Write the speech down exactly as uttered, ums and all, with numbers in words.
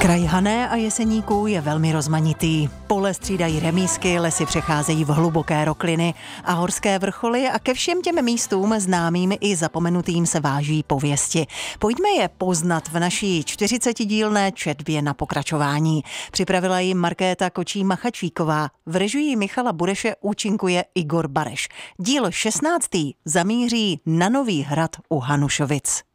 Kraj Hané a Jeseníků je velmi rozmanitý. Pole střídají remísky, lesy přecházejí v hluboké rokliny a horské vrcholy a ke všem těm místům známým i zapomenutým se váží pověsti. Pojďme je poznat v naší čtyřicetidílné četbě na pokračování. Připravila ji Markéta Kočí-Machačíková. V režii Michala Bureše účinkuje Igor Bareš. Díl šestnáctý zamíří na Nový Hrad u Hanušovic.